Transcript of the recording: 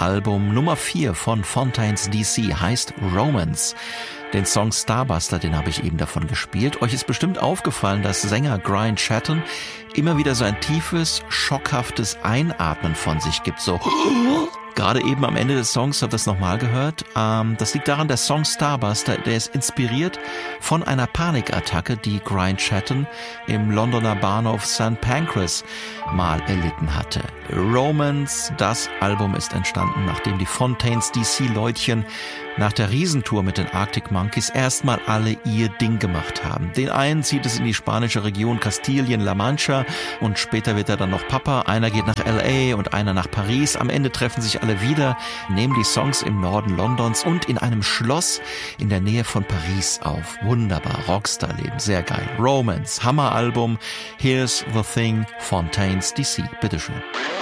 Album Nummer 4 von Fontaines DC heißt Romance. Den Song Starbuster, den habe ich eben davon gespielt. Euch ist bestimmt aufgefallen, dass Sänger Brian Chatton immer wieder so ein tiefes, schockhaftes Einatmen von sich gibt. So, gerade eben am Ende des Songs, habe ich das nochmal gehört. Das liegt daran, der Song Starbuster, der ist inspiriert von einer Panikattacke, die Brian Chatton im Londoner Bahnhof St. Pancras mal erlitten hatte. Romance, das Album ist entstanden, nachdem die Fontaines DC-Leutchen nach der Riesentour mit den Arctic Monkeys erstmal alle ihr Ding gemacht haben. Den einen zieht es in die spanische Region Kastilien-La Mancha und später wird er dann noch Papa. Einer geht nach L.A. und einer nach Paris. Am Ende treffen sich alle wieder, nehmen die Songs im Norden Londons und in einem Schloss in der Nähe von Paris auf. Wunderbar, Rockstar-Leben, sehr geil. Romance, Hammeralbum. Here's the Thing, Fontaines DC. Bitteschön.